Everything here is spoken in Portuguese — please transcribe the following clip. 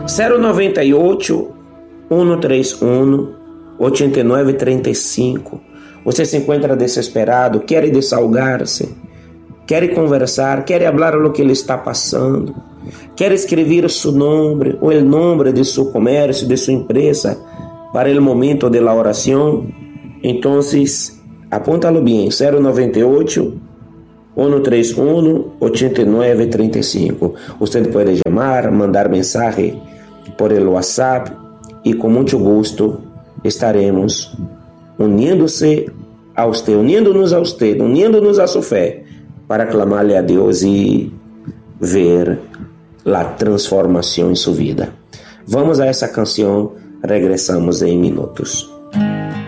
098 131 8935. Você se encontra desesperado, quer desahogar-se, quer conversar, quer falar o que lhe está passando, quer escrever seu nome ou o nome de seu comércio, de sua empresa para o momento da oração. Então, apúntalo bem: 098 131 8935. Você pode chamar, mandar mensagem por el WhatsApp e com muito gosto estaremos unindo-nos a você, unindo-nos a sua fé para clamar-lhe a Deus e ver a transformação em sua vida. Vamos a essa canção, regressamos em minutos.